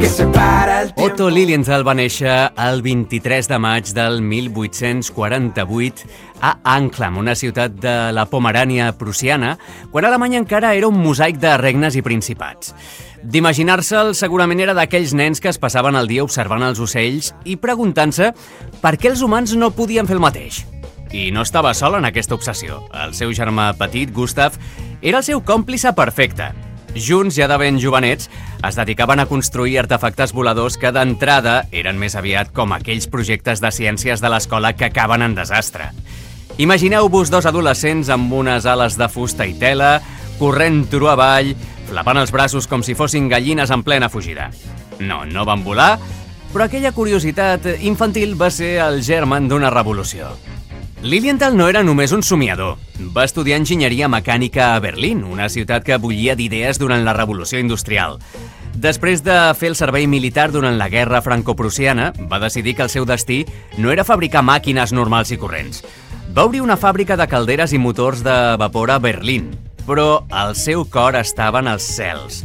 Otto Lilienthal va néixer el 23 de maig del 1848 a Anklam, una ciutat de la Pomerània prussiana, quan Alemanya encara era un mosaic de regnes i principats. D'imaginar-se'l, segurament era d'aquells nens que es passaven el dia observant els ocells i preguntant-se per què els humans no podien fer el mateix. I no estava sol en aquesta obsessió. El seu germà petit, Gustav, era el seu còmplice perfecte. Junts, ja de ben jovenets, es dedicaven a construir artefactes voladors que d'entrada eren més aviat com aquells projectes de ciències de l'escola que acaben en desastre. Imagineu-vos dos adolescents amb unes ales de fusta i tela, corrent turó avall, flapant els braços com si fossin gallines en plena fugida. No van volar, però aquella curiositat infantil va ser el germen d'una revolució. Lilienthal no era només un somiador. Va estudiar enginyeria mecànica a Berlín, una ciutat que bullia d'idees durant la Revolució Industrial. Després de fer el servei militar durant la Guerra Franco-Prussiana, va decidir que el seu destí no era fabricar màquines normals i corrents. Va obrir una fàbrica de calderes i motors de vapor a Berlín, però el seu cor estava en els cels.